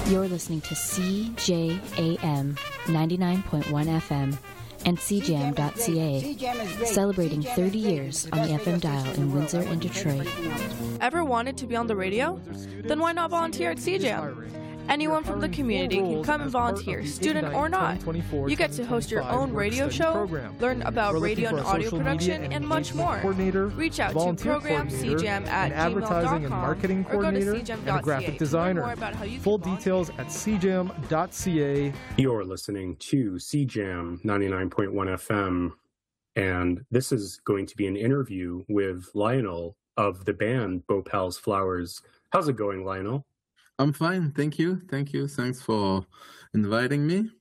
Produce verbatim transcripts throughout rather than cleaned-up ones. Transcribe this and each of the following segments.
You're listening to C J A M ninety-nine point one F M and C J A M dot C A, celebrating thirty years on the F M dial in Windsor and Detroit. Ever wanted to be on the radio? Then why not volunteer at C J A M? Anyone from the community can come and volunteer, student or not. You get to host your own radio show, learn about radio and audio production, and much more. Reach out to program c j m at gmail dot com or go to c j a m dot c a to learn more about how you can Full details at c j a m dot c a. You're listening to C J A M ninety-nine point one F M, and this is going to be an interview with Lionel of the band Bhopal's Flowers. How's it going, Lionel? I'm fine, thank you. Thank you. Thanks for inviting me.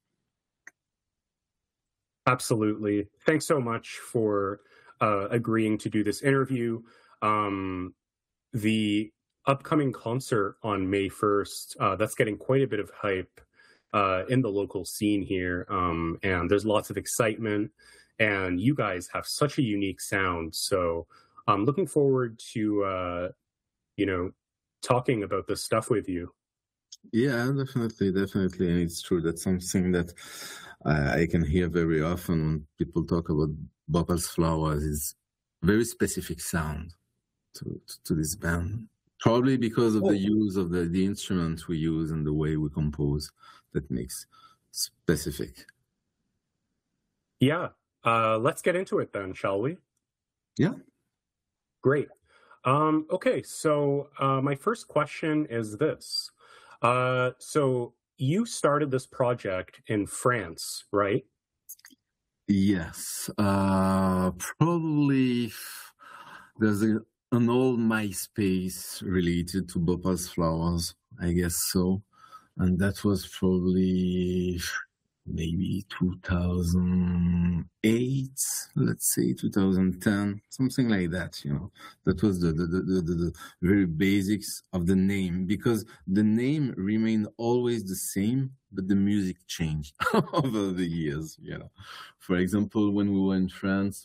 Absolutely. Thanks so much for uh, agreeing to do this interview. Um, the upcoming concert on May first, uh, that's getting quite a bit of hype uh, in the local scene here. Um, and there's lots of excitement. And you guys have such a unique sound. So I'm looking forward to, uh, you know, talking about this stuff with you. Yeah, definitely, definitely. And it's true. That's something that I, I can hear very often when people talk about Bhopal's Flowers. Is very specific sound to, to, to this band. Probably because of oh. the use of the, the instruments we use and the way we compose that makes specific. Yeah. Uh, let's get into it then, shall we? Yeah. Great. Um, okay, so uh, my first question is this. Uh, so you started this project in France, right? Yes. Uh, probably there's a, an old MySpace related to Bhopal's Flowers, I guess so. And that was probably maybe two thousand eight, let's say two thousand ten, something like that, you know. That was the, the, the, the, the very basics of the name, because the name remained always the same, but the music changed over the years, you know. For example, when we were in France,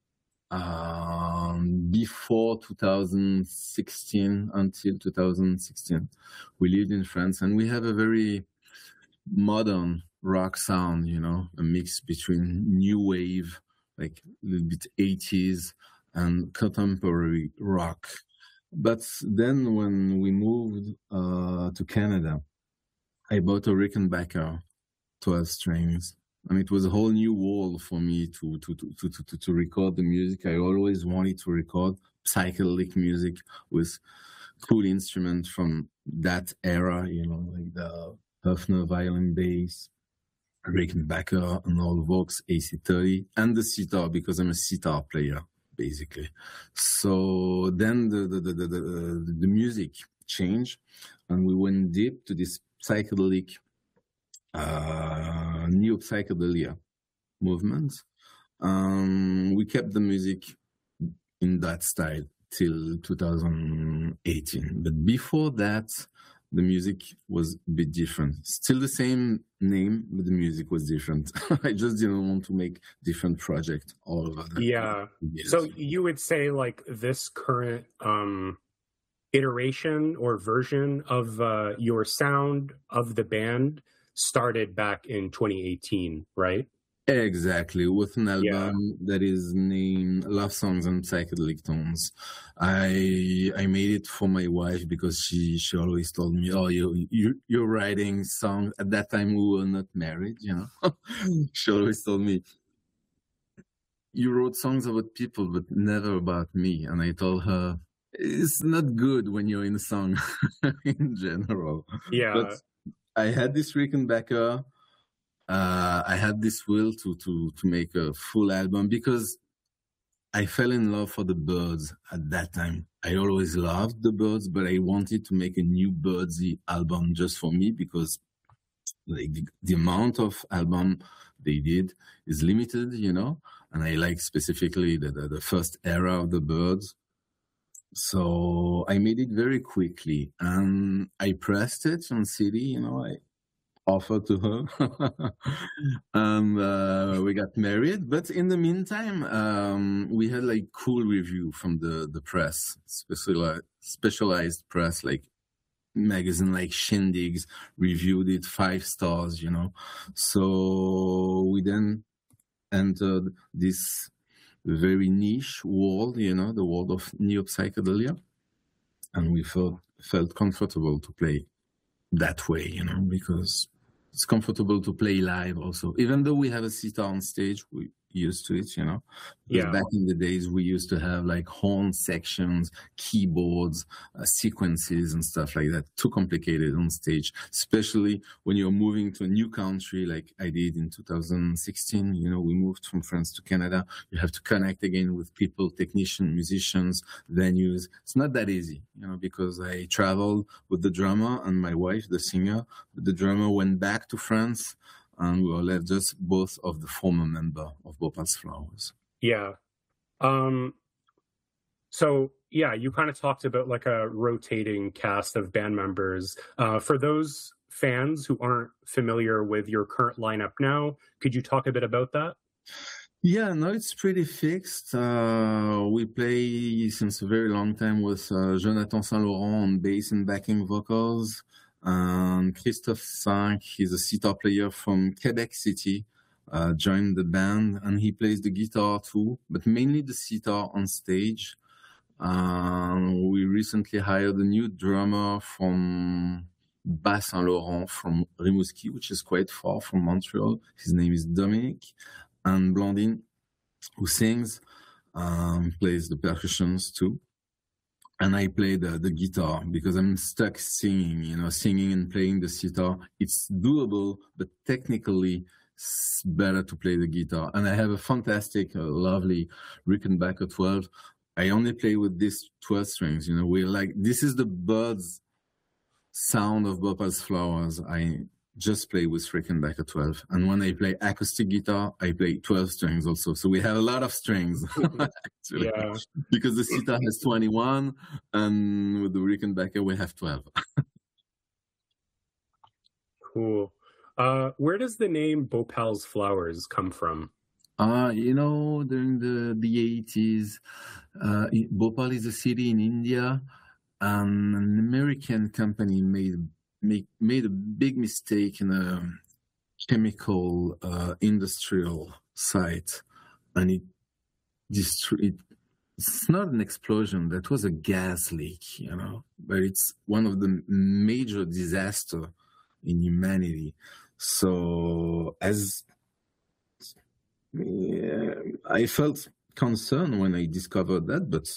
um, before two thousand sixteen, until two thousand sixteen, we lived in France, and we have a very modern rock sound, you know, a mix between new wave, like a little bit eighties, and contemporary rock. But then when we moved uh, to Canada, I bought a Rickenbacker twelve strings, and it was a whole new world for me to to to to to, to record the music. I always wanted to record psychedelic music with cool instruments from that era, you know, like the Höfner violin bass, Rickenbacker, and all Vox A C thirty, and the sitar, because I'm a sitar player, basically. So then the the, the, the, the, the music changed, and we went deep to this psychedelic, uh, new psychedelia movement. Um, we kept the music in that style till two thousand eighteen. But before that, the music was a bit different. Still the same name, but the music was different. I just didn't want to make different projects all over the Yeah. Years. So you would say like this current um, iteration or version of uh, your sound of the band started back in twenty eighteen, right? Exactly, with an album yeah. that is named Love Songs and Psychedelic Tones. I I made it for my wife because she, she always told me, oh, you, you, you're writing songs. At that time, we were not married, you know. She always told me, you wrote songs about people, but never about me. And I told her, it's not good when you're in a song in general. Yeah. But I had this Rickenbacker. Uh, I had this will to, to, to make a full album because I fell in love for the Byrds at that time. I always loved the Byrds, but I wanted to make a new Byrdsy album just for me because like the, the amount of album they did is limited, you know, and I like specifically the, the, the first era of the Byrds. So I made it very quickly and I pressed it on C D, you know, I offer to her and uh, we got married. But in the meantime, um, we had like cool review from the, the press, specialized, specialized press like magazine like Shindigs reviewed it five stars, you know. So we then entered this very niche world, you know, the world of neo-psychedelia. And we felt, felt comfortable to play that way, you know, because it's comfortable to play live also. Even though we have a sitar on stage, we used to it, you know. Because Yeah. back in the days, we used to have like horn sections, keyboards, uh, sequences and stuff like that. Too complicated on stage, especially when you're moving to a new country like I did in two thousand sixteen. You know, we moved from France to Canada. You have to connect again with people, technicians, musicians, venues. It's not that easy, you know, because I traveled with the drummer and my wife, the singer. The drummer went back to France, and we were left just both of the former member of Bhopal's Flowers. Yeah. Um, so, yeah, you kind of talked about like a rotating cast of band members. Uh, for those fans who aren't familiar with your current lineup now, could you talk a bit about that? Yeah, no, it's pretty fixed. Uh, we play since a very long time with uh, Jonathan Saint-Laurent on bass and backing vocals. And Christophe Cinq, he's a sitar player from Quebec City, uh, joined the band, and he plays the guitar too, but mainly the sitar on stage. Um, we recently hired a new drummer from Bas Saint Laurent, from Rimouski, which is quite far from Montreal. His name is Dominic. And Blandine, who sings, um, plays the percussions too. And I play the, the guitar because I'm stuck singing, you know, singing and playing the sitar. It's doable, but technically it's better to play the guitar. And I have a fantastic, uh, lovely Rickenbacker twelve. I only play with these twelve strings, you know, we're like, this is the Birds sound of Bhopal's Flowers. I just play with Rickenbacker twelve. And when I play acoustic guitar, I play twelve strings also. So we have a lot of strings, actually. Yeah. Because the sitar has twenty-one, and with the Rickenbacker, we have twelve. Cool. Uh, where does the name Bhopal's Flowers come from? Uh, you know, during the, the eighties, uh, Bhopal is a city in India, and an American company made make, made a big mistake in a chemical uh, industrial site, and it destroyed. It's not an explosion. That was a gas leak, you know, but it's one of the major disasters in humanity. So as yeah, I felt concerned when I discovered that, but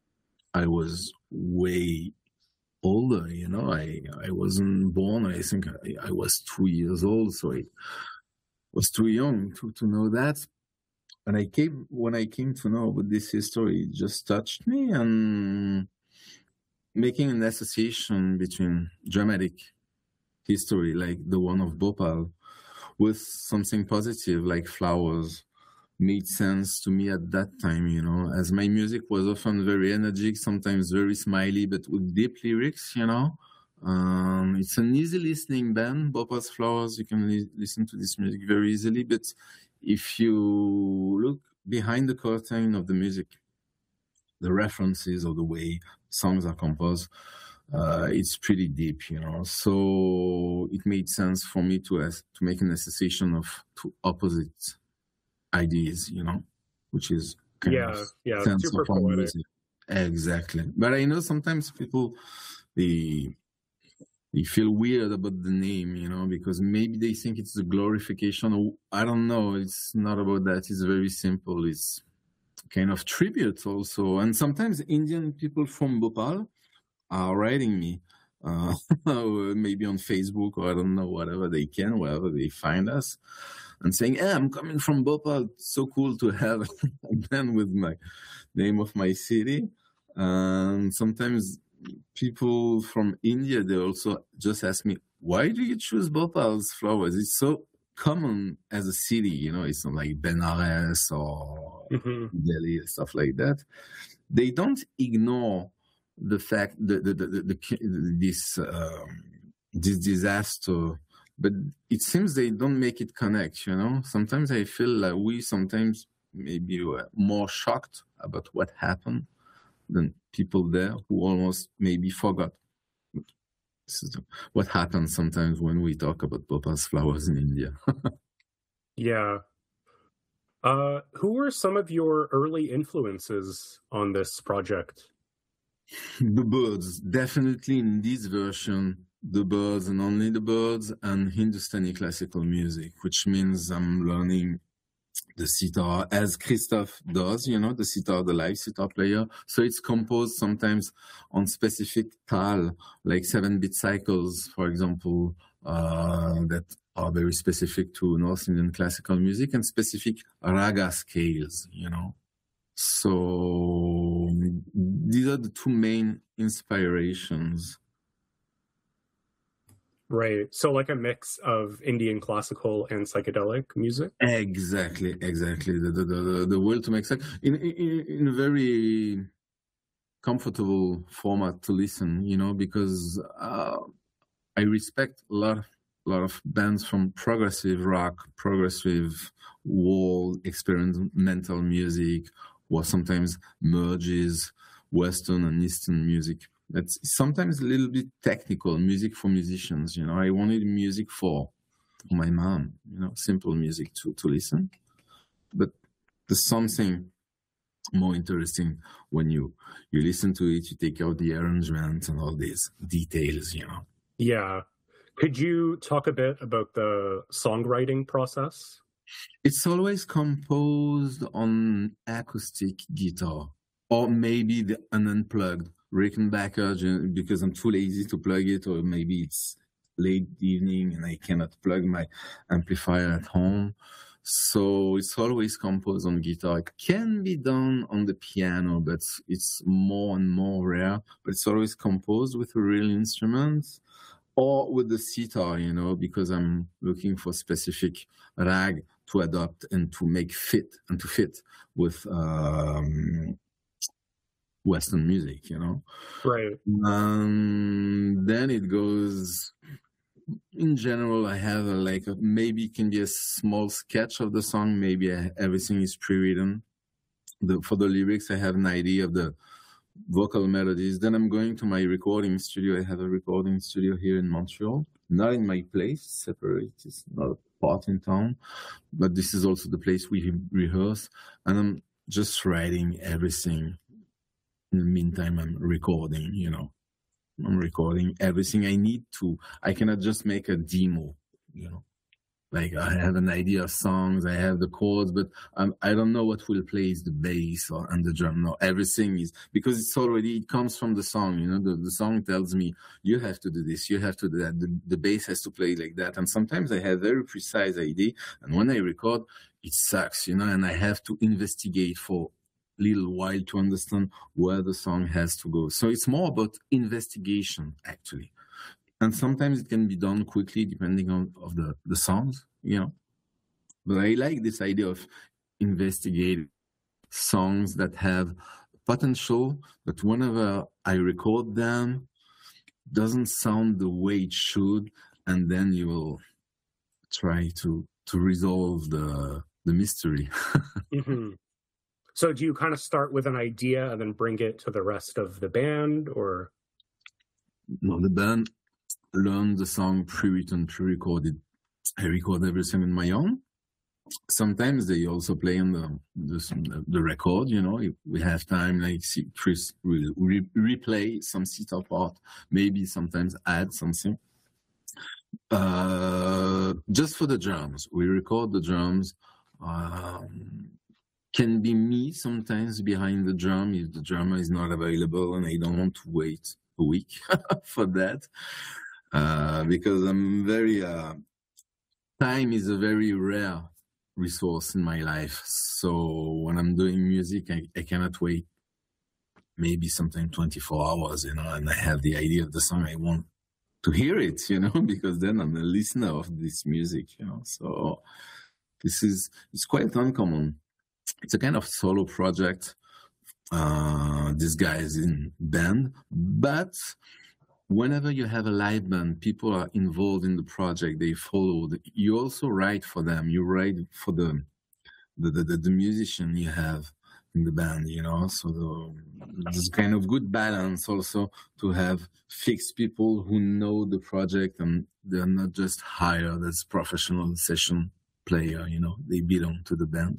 I was way older, you know. I, I wasn't born. I think I, I was two years old, so I was too young to, to know that. And I came, when I came to know about this history, it just touched me, and making an association between dramatic history like the one of Bhopal with something positive like flowers made sense to me at that time, you know, as my music was often very energetic, sometimes very smiley, but with deep lyrics, you know. Um, it's an easy listening band, Bhopal's Flowers. You can li- listen to this music very easily, but if you look behind the curtain of the music, the references or the way songs are composed, uh, it's pretty deep, you know. So it made sense for me to as, to make an association of two opposite ideas, you know, which is kind Yeah, of yeah, sense super of our poetic. music. Exactly. But I know sometimes people, they they feel weird about the name, you know, because maybe they think it's a glorification. Or, I don't know. It's not about that. It's very simple. It's kind of tribute also. And sometimes Indian people from Bhopal are writing me, uh, maybe on Facebook or I don't know, whatever they can, wherever they find us, and saying, hey, I'm coming from Bhopal. It's so cool to have a band with my name of my city. And sometimes people from India, they also just ask me, why do you choose Bhopal's Flowers? It's so common as a city, you know, it's not like Benares or Mhm. Delhi and stuff like that. They don't ignore the fact that the, the, the, the, this, um, this disaster, but it seems they don't make it connect, you know. Sometimes I feel like we sometimes maybe were more shocked about what happened than people there who almost maybe forgot. This is what happens sometimes when we talk about Poppers flowers in India. Yeah. Uh, who were some of your early influences on this project? The Birds, definitely in this version, the Birds and only the Birds, and Hindustani classical music, which means I'm learning the sitar as Christophe does, you know, the sitar, the live sitar player. So it's composed sometimes on specific tal, like seven-bit cycles, for example, uh, that are very specific to North Indian classical music, and specific raga scales, you know. So these are the two main inspirations. Right. So like a mix of Indian classical and psychedelic music? Exactly, exactly. The the the, the will to make sense in, in in a very comfortable format to listen, you know, because uh, I respect a lot, a lot of bands from progressive rock, progressive world experimental music, or sometimes merges Western and Eastern music. That's sometimes a little bit technical, music for musicians, you know. I wanted music for, for my mom, you know, simple music to, to listen. But there's something more interesting when you, you listen to it, you take out the arrangement and all these details, you know. Yeah. Could you talk a bit about the songwriting process? It's always composed on acoustic guitar, or maybe the, an unplugged Rickenbacker, because I'm too lazy to plug it, or maybe it's late evening and I cannot plug my amplifier at home. So it's always composed on guitar. It can be done on the piano, but it's more and more rare. But it's always composed with a real instrument or with the sitar, you know, because I'm looking for specific rag to adopt and to make fit and to fit with um, Western music, you know. Right. Um, then it goes. In general, I have a, like a, maybe it can be a small sketch of the song. Maybe I, everything is pre-written. The, for the lyrics, I have an idea of the vocal melodies. Then I'm going to my recording studio. I have a recording studio here in Montreal, not in my place, separate. It's not a part in town, but this is also the place we rehearse. And I'm just writing everything. In the meantime, I'm recording, you know. I'm recording everything I need to. I cannot just make a demo, you know. Like I have an idea of songs, I have the chords, but I'm, I don't know what will play is the bass or and the drum. No, everything is, because it's already, it comes from the song, you know. The, the song tells me, you have to do this, you have to do that. The, the bass has to play like that. And sometimes I have very precise idea. And when I record, it sucks, you know, and I have to investigate for little while to understand where the song has to go. So it's more about investigation, actually. And sometimes it can be done quickly depending on of the, the songs, you know. But I like this idea of investigating songs that have potential, that whenever I record them, doesn't sound the way it should, and then you will try to to resolve the the mystery. Mm-hmm. So do you kind of start with an idea and then bring it to the rest of the band, or? No, the band learned the song pre-written, pre-recorded. I record everything on my own. Sometimes they also play on the the, the record, you know. If we have time, like Chris will re- replay some sitar part, maybe sometimes add something. Uh, just for the drums, we record the drums. Um, Can be me sometimes behind the drum if the drummer is not available and I don't want to wait a week for that. Uh, because I'm very, uh, time is a very rare resource in my life. So when I'm doing music, I, I cannot wait maybe sometimes twenty-four hours, you know, and I have the idea of the song. I want to hear it, you know, because then I'm a listener of this music, you know. So this is, it's quite uncommon. It's a kind of solo project. Uh, this guy is in band, but whenever you have a live band, people are involved in the project. They follow. The, you also write for them. You write for the the, the the musician you have. in the band, you know. So the, there's kind of good balance also to have fixed people who know the project and they're not just hired as professional session player, you know. They belong to the band.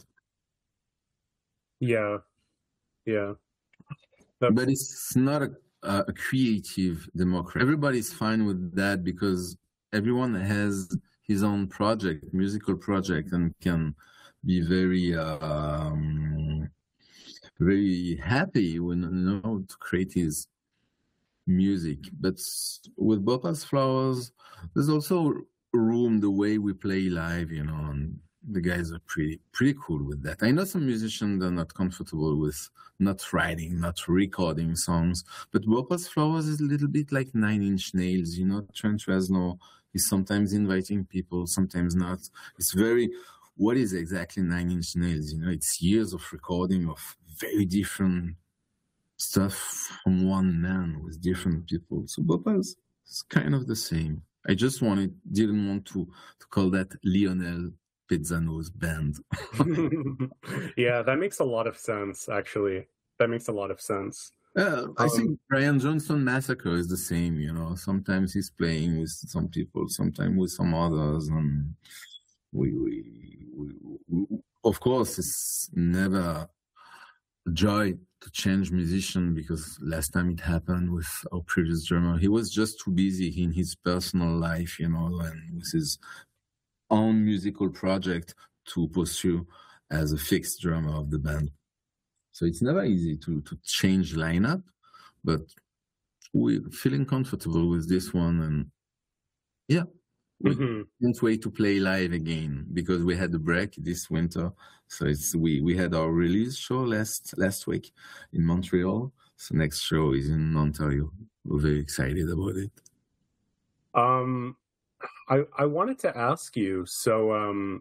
Yeah, yeah. That's... But it's not a, a creative democracy. Everybody's fine with that because everyone has his own project, musical project, and can be very, um, very happy when, you know, to create his music. But with Bhopal's Flowers, there's also room the way we play live, you know, and the guys are pretty pretty cool with that. I know some musicians are not comfortable with not writing, not recording songs, but Bhopal's Flowers is a little bit like Nine Inch Nails, you know. Trent Reznor is sometimes inviting people, sometimes not. It's very, what is exactly Nine Inch Nails? You know, it's years of recording of very different stuff from one man with different people. So Bhopal's is kind of the same. I just wanted, didn't want to, to call that Lionel Pezzano's band. Yeah, that makes a lot of sense, actually. That makes a lot of sense. Uh, I um, think Brian Johnson Massacre is the same, you know. Sometimes he's playing with some people, sometimes with some others. And we, we, we, we of course, it's never a joy to change musician because last time it happened with our previous drummer, he was just too busy in his personal life, you know, and with his own musical project to pursue as a fixed drummer of the band. So it's never easy to, to change lineup, but we're feeling comfortable with this one. And yeah, we mm-hmm. can't wait to play live again because we had a break this winter. So it's we, we had our release show last last week in Montreal. So next show is in Ontario. We're very excited about it. Um, I, I wanted to ask you, so um,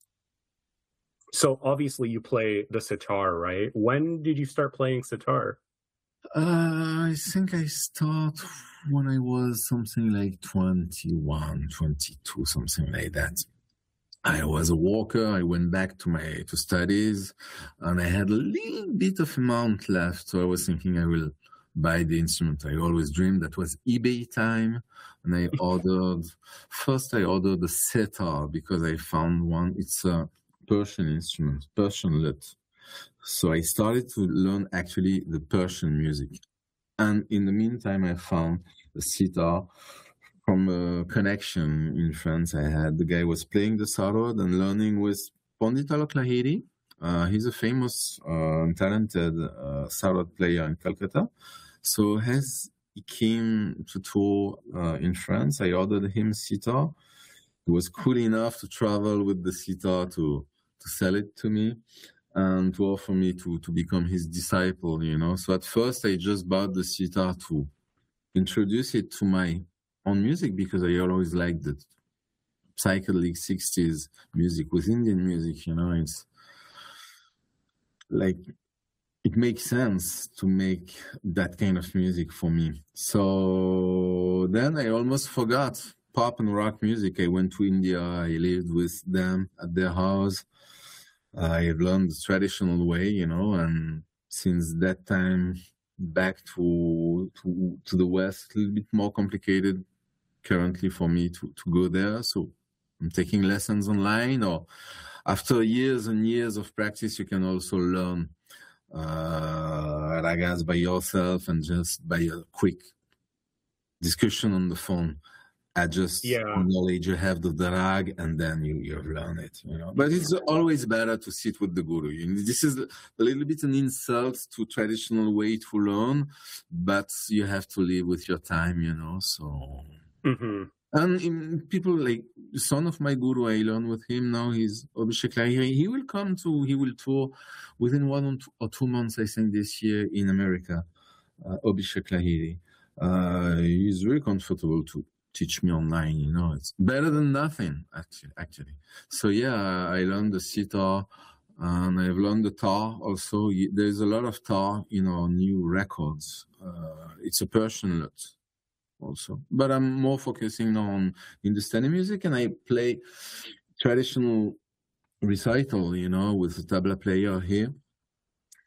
so obviously you play the sitar, right? When did you start playing sitar? Uh, I think I started when I was something like twenty-one, twenty-two, something like that. I was a walker. I went back to my to studies, and I had a little bit of amount left. So I was thinking I will buy the instrument. I always dreamed that was eBay time. And I ordered, first I ordered the sitar because I found one. It's a Persian instrument, Persian lute. So I started to learn actually the Persian music. And in the meantime, I found the sitar from a connection in France I had. The guy was playing the sarod and learning with Pandit Alok Lahiri. Uh, he's a famous uh, and talented uh, sarod player in Calcutta. So as he came to tour uh, in France, I ordered him sitar. He was cool enough to travel with the sitar to, to sell it to me and to offer me to, to become his disciple, you know. So at first I just bought the sitar to introduce it to my own music because I always liked the psychedelic sixties music with Indian music, you know. It's like, it makes sense to make that kind of music for me. So then I almost forgot pop and rock music. I went to India. I lived with them at their house. I learned the traditional way, you know, and since that time back to to, to the West, a little bit more complicated currently for me to, to go there. So I'm taking lessons online, or after years and years of practice, you can also learn uh, ragas by yourself and just by a quick discussion on the phone. Adjust yeah. knowledge you have of the rag, and then you, you learn it, you know. But it's always better to sit with the guru. You know, this is a little bit an insult to traditional way to learn, but you have to live with your time, you know. So, mm-hmm. and in, people like the son of my guru, I learn with him now. He's Abhishek Lahiri. He will come to, he will tour within one or two months, I think, this year in America. Uh, Abhishek Lahiri. Uh, he's very comfortable to teach me online, you know. It's better than nothing, actually. actually. So, yeah, I learned the sitar, and I've learned the tar also. There's a lot of tar in our new records. Uh, it's a Persian lute also. But I'm more focusing on Hindustani music, and I play traditional recital, you know, with a tabla player here.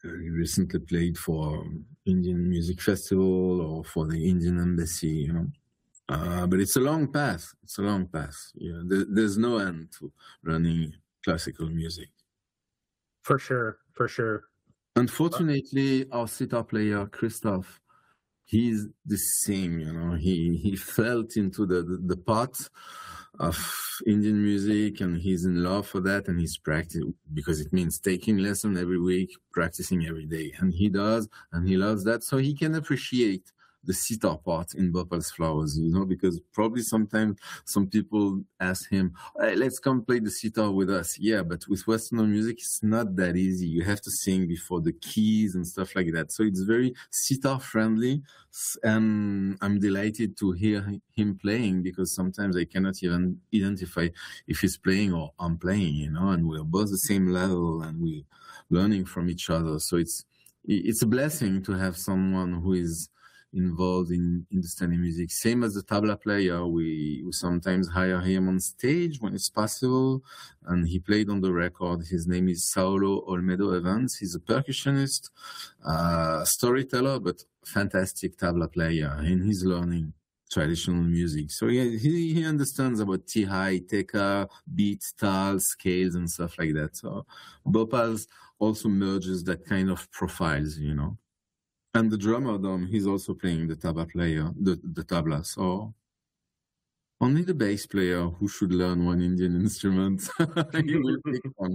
he recently played for Indian Music Festival or for the Indian Embassy, you know. Uh, but it's a long path. It's a long path. Yeah, there, there's no end to learning classical music. For sure, for sure. Unfortunately, our sitar player, Christophe, he's the same, you know. He he felt into the, the, the pot of Indian music, and he's in love for that, and he's practicing, because it means taking lesson every week, practicing every day. And he does, and he loves that, so he can appreciate the sitar part in Bhopal's Flowers, you know, because probably sometimes some people ask him, hey, let's come play the sitar with us. Yeah, but with Western music, it's not that easy. You have to sing before the keys and stuff like that. So it's very sitar friendly. And I'm delighted to hear him playing, because sometimes I cannot even identify if he's playing or I'm playing, you know, and we're both the same level and we're learning from each other. So it's, it's a blessing to have someone who is involved in Hindustani music. Same as the tabla player, we, we sometimes hire him on stage when it's possible, and he played on the record. His name is Saulo Olmedo Evans. He's a percussionist, uh, storyteller, but fantastic tabla player, and he's learning traditional music. So yeah, he, he understands about tihai, teka, beats, tal, scales, and stuff like that. So Bhopal's also merges that kind of profiles, you know. And the drummer, Dom, he's also playing the tabla player, the, the tabla. So only the bass player who should learn one Indian instrument, he will pick one.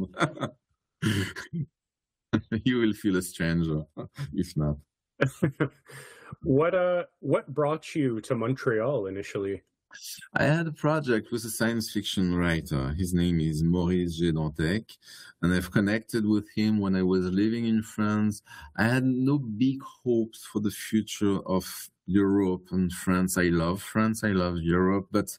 He will feel a stranger, if not. What uh, what brought you to Montreal initially? I had a project with a science fiction writer. His name is Maurice G. Dantec, and I've connected with him when I was living in France. I had no big hopes for the future of Europe and France. I love France, I love Europe, but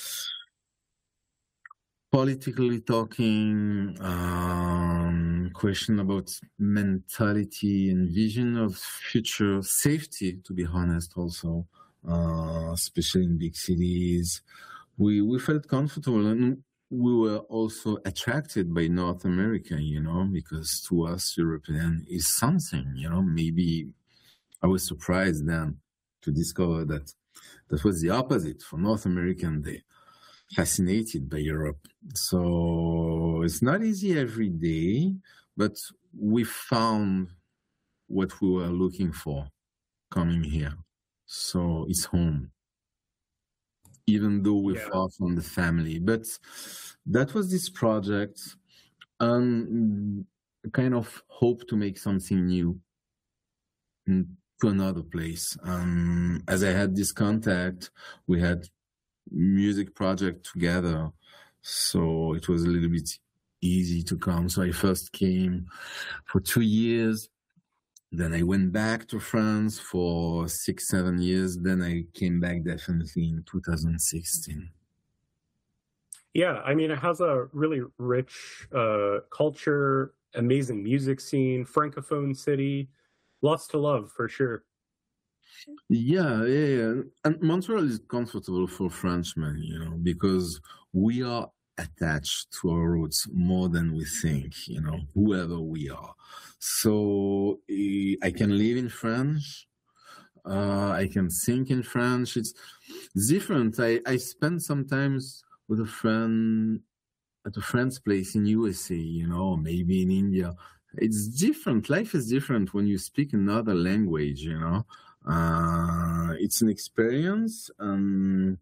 politically talking, um, question about mentality and vision of future safety, to be honest, also. Uh, especially in big cities, we we felt comfortable, and we were also attracted by North America, you know, because to us, European is something, you know. Maybe I was surprised then to discover that that was the opposite. For North American, they fascinated by Europe. So it's not easy every day, but we found what we were looking for coming here. So it's home, even though we're yeah. far from the family. But that was this project, and kind of hope to make something new to another place. Um, as I had this contact, we had music project together, so it was a little bit easy to come. So I first came for two years. Then I went back to France for six, seven years. Then I came back definitely in two thousand sixteen. Yeah, I mean, it has a really rich uh, culture, amazing music scene, francophone city, lots to love for sure. Yeah, yeah, yeah. And Montreal is comfortable for Frenchmen, you know, because we are attached to our roots more than we think, you know, whoever we are. So I can live in French. Uh, I can sing in French. It's different. I, I spend sometimes with a friend at a friend's place in U S A, you know, maybe in India. It's different. Life is different when you speak another language, you know. Uh, it's an experience. Um,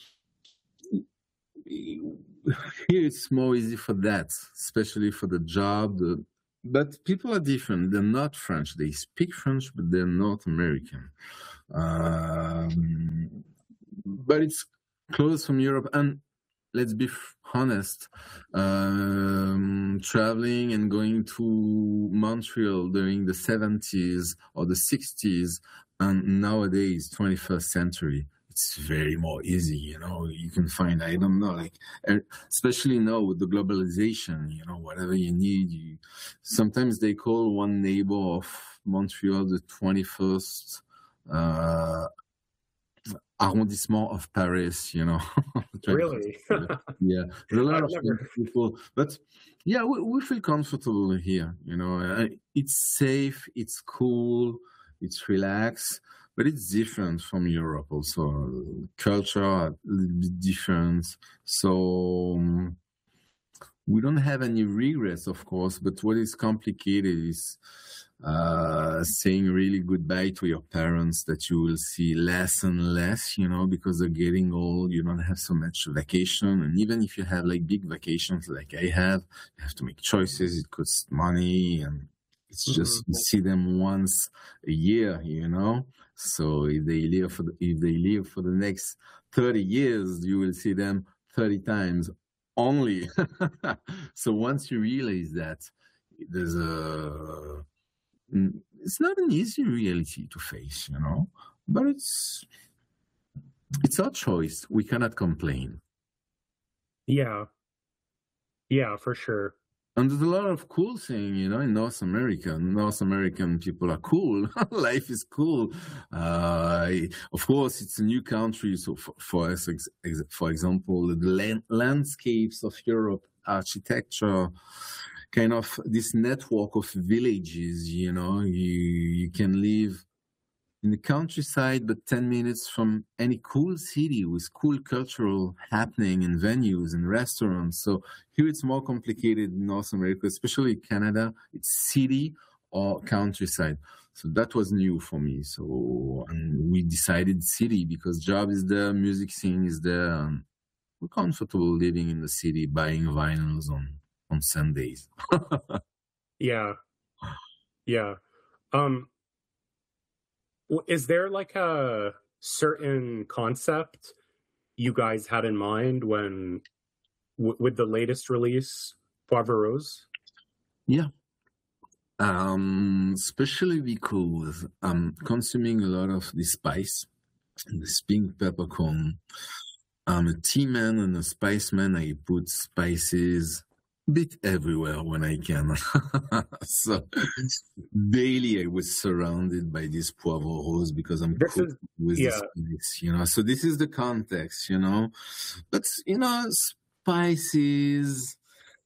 here it's more easy for that, especially for the job. The, but people are different. They're not French. They speak French, but they're North American. Um, but it's close from Europe. And let's be honest, um, traveling and going to Montreal during the seventies or the sixties, and nowadays, twenty-first century, it's very more easy, you know. You can find, I don't know, like, especially now with the globalization, you know, whatever you need. You, sometimes they call one neighbor of Montreal the twenty-first uh, arrondissement of Paris, you know, Really? Yeah, there's a lot I've of never... people, but yeah, we, we feel comfortable here. You know, it's safe, it's cool, it's relaxed, but it's different from Europe. Also, culture a little bit different. So um, we don't have any regrets, of course. But what is complicated is uh, saying really goodbye to your parents that you will see less and less, you know, because they're getting old. You don't have so much vacation. And even if you have like big vacations like I have, you have to make choices. It costs money, and it's just mm-hmm. you see them once a year, you know. So if they live for the, if they live for the next thirty years, you will see them thirty times only. So once you realize that, there's a it's not an easy reality to face, you know, but it's it's our choice. We cannot complain. Yeah, yeah, for sure. And there's a lot of cool thing, you know, in North America. North American people are cool. Life is cool. Uh, of course, it's a new country. So for, for us, ex, ex, for example, the land, landscapes of Europe, architecture, kind of this network of villages, you know, you, you can live in the countryside, but ten minutes from any cool city with cool cultural happening and venues and restaurants. So here it's more complicated in North America, especially Canada. It's city or countryside. So that was new for me. So and we decided city because job is there, music scene is there. And we're comfortable living in the city, buying vinyls on, on Sundays. Yeah. Yeah. Um, Is there like a certain concept you guys had in mind when, w- with the latest release, Poivre Rose? Yeah. Um, especially because I'm consuming a lot of the spice, this pink peppercorn. I'm a tea man and a spice man. I put spices bit everywhere when I can. So daily I was surrounded by this Poivre Rose because I'm this cool is, with yeah. the spice, you know. So this is the context, you know. But you know, spices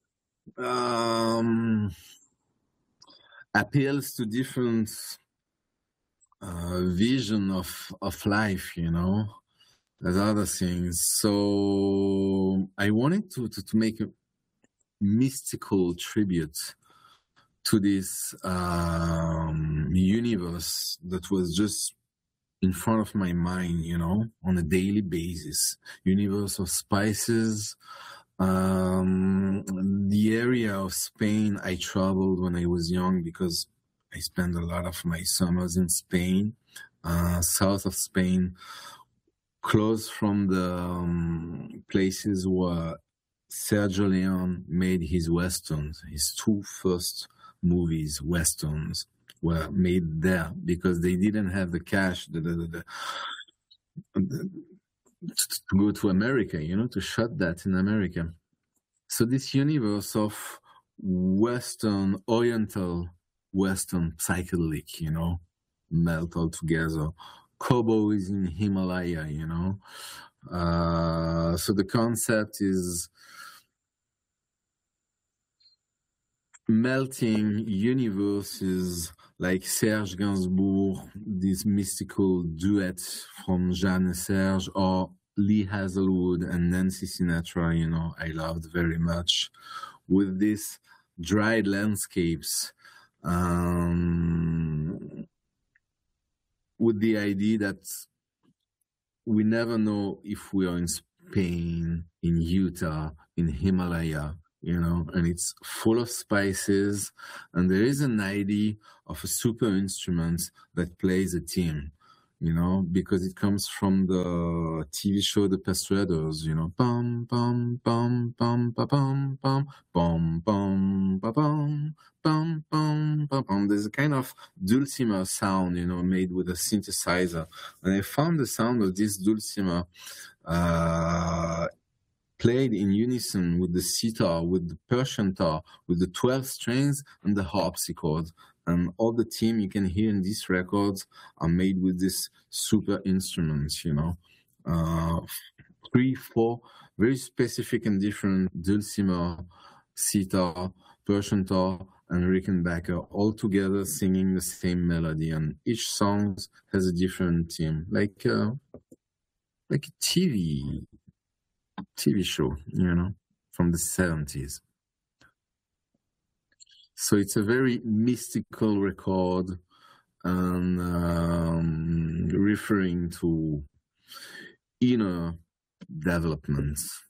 um appeals to different uh vision of of life, you know. There's other things. So I wanted to to, to make a mystical tribute to this um, universe that was just in front of my mind, you know, on a daily basis. Universe of spices. Um, the area of Spain I traveled when I was young because I spent a lot of my summers in Spain, uh, south of Spain, close from the um, places where Sergio Leone made his westerns. His two first movies, westerns, were made there because they didn't have the cash the, the, the, the, to go to America, you know, to shot that in America. So this universe of Western, Oriental, Western psychedelic, you know, melt all together. Cowboys in Himalaya, you know. Uh, so the concept is melting universes like Serge Gainsbourg, this mystical duet from Jeanne and Serge, or Lee Hazelwood and Nancy Sinatra, you know, I loved very much, with these dried landscapes, um, with the idea that we never know if we are in Spain, in Utah, in Himalaya, you know, and it's full of spices, and there is an idea of a super instrument that plays a theme, you know, because it comes from the T V show The Persuaders, you know, bum bum bum bum ba bum bum bum bum ba bum bum bum ba bum. There's a kind of dulcimer sound, you know, made with a synthesizer, and I found the sound of this dulcimer uh played in unison with the sitar, with the Persian tar, with the twelve strings and the harpsichord. And all the theme you can hear in these records are made with these super instruments, you know. Uh, three, four very specific and different dulcimer, sitar, Persian tar, and Rickenbacker all together singing the same melody, and each song has a different theme, like uh, like a T V T V show, you know, from the seventies. So it's a very mystical record, and um, referring to inner developments.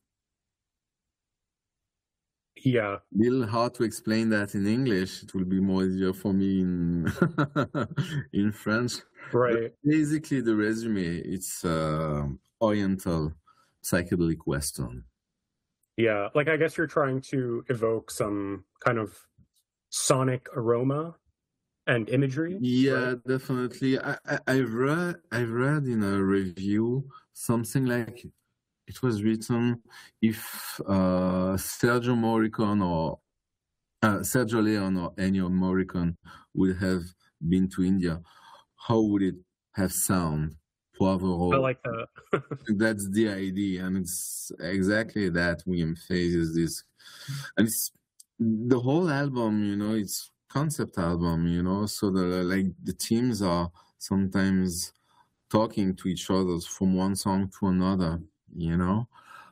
Yeah. A little hard to explain that in English. It will be more easier for me in in French. Right. But basically, the resume, it's uh, Oriental psychedelic Western. Yeah, like I guess you're trying to evoke some kind of sonic aroma and imagery. Yeah, right? definitely. I, I I read I read in a review something like it was written if uh, Sergio Morricone or uh, Sergio Leone or Ennio Morricone would have been to India, how would it have sound? Poivre. I like that. That's the idea, and it's exactly that William phases this, and it's the whole album. You know, it's concept album. You know, so the like the teams are sometimes talking to each other from one song to another. You know,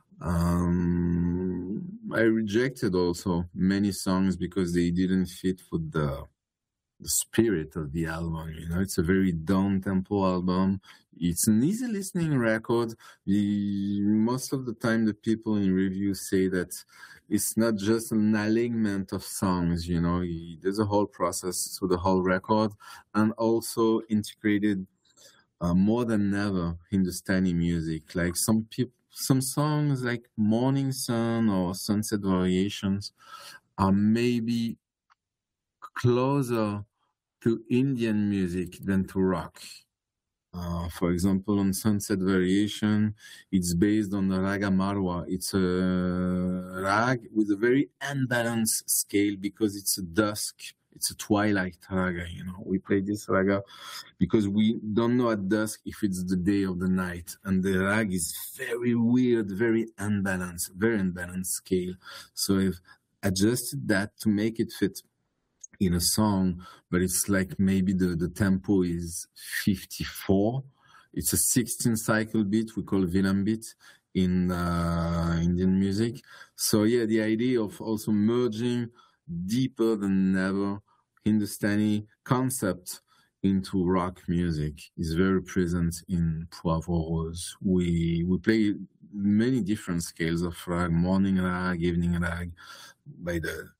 um, I rejected also many songs because they didn't fit with the the spirit of the album. You know, it's a very down tempo album. It's an easy listening record. The, most of the time, the people in reviews say that it's not just an alignment of songs. You know, there's a whole process to the whole record, and also integrated uh, more than ever Hindustani music. Like some people, some songs like Morning Sun or Sunset Variations are maybe closer to Indian music than to rock. Uh, for example, on Sunset Variation, it's based on the Raga Marwa. It's a rag with a very unbalanced scale because it's a dusk, it's a twilight raga, you know. We play this raga because we don't know at dusk if it's the day or the night. And the rag is very weird, very unbalanced, very unbalanced scale. So I've adjusted that to make it fit in a song, but it's like maybe the, the tempo is fifty-four. It's a sixteen cycle beat we call Vilambit in uh, Indian music. So yeah, the idea of also merging deeper than ever Hindustani concept into rock music is very present in Poivre Rose. We we play many different scales of rag, morning rag, evening rag, by the